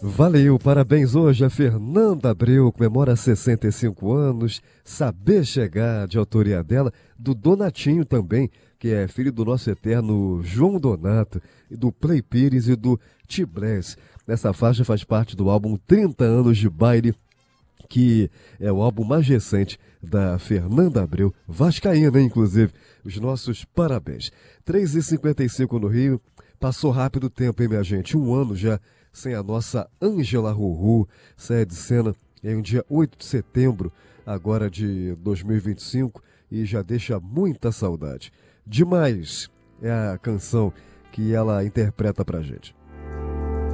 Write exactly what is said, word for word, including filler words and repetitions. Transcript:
Valeu, parabéns hoje a Fernanda Abreu, comemora sessenta e cinco anos, Saber Chegar, de autoria dela, do Donatinho também, que é filho do nosso eterno João Donato, do Play Pires e do Tiblés. Essa faixa faz parte do álbum trinta anos de baile, que é o álbum mais recente da Fernanda Abreu, vascaína, inclusive. Os nossos parabéns. três e cinquenta e cinco no Rio, passou rápido o tempo, hein, minha gente? Um ano já sem a nossa Ângela Ruru, saia de cena em um dia oito de setembro, agora de dois mil e vinte e cinco, e já deixa muita saudade. Demais é a canção que ela interpreta pra gente.